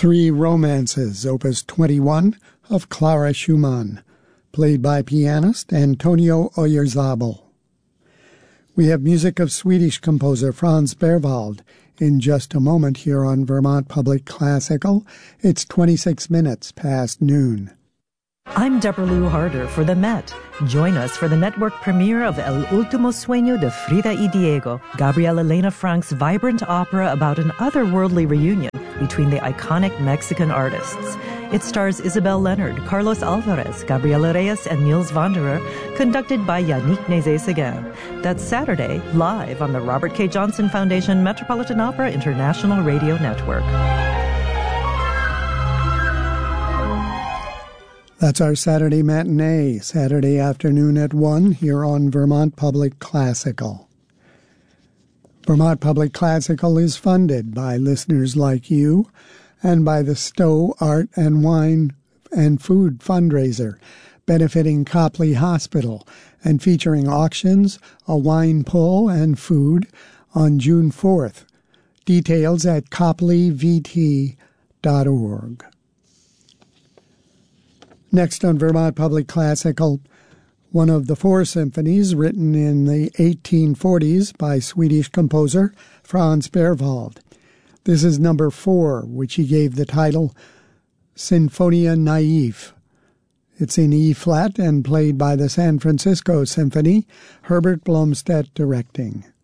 Three Romances, Opus 21 of Clara Schumann, played by pianist Antonio Oyarzabal. We have music of Swedish composer Franz Berwald in just a moment here on Vermont Public Classical. It's 26 minutes past noon. I'm Deborah Lou Harder for the Met. Join us for the network premiere of El Último Sueño de Frida y Diego, Gabriel Elena Frank's vibrant opera about an otherworldly reunion between the iconic Mexican artists. It stars Isabel Leonard, Carlos Alvarez, Gabriela Reyes, and Niels Wanderer, conducted by Yannick Nézet-Séguin. That's Saturday, live on the Robert K. Johnson Foundation Metropolitan Opera International Radio Network. That's our Saturday matinee, Saturday afternoon at 1 here on Vermont Public Classical. Vermont Public Classical is funded by listeners like you and by the Stowe Art and Wine and Food fundraiser, benefiting Copley Hospital and featuring auctions, a wine pull, and food on June 4th. Details at copleyvt.org. Next on Vermont Public Classical, one of the four symphonies written in the 1840s by Swedish composer Franz Berwald. This is number 4, which he gave the title Sinfonia Naïve. It's in E-flat and played by the San Francisco Symphony, Herbert Blomstedt directing.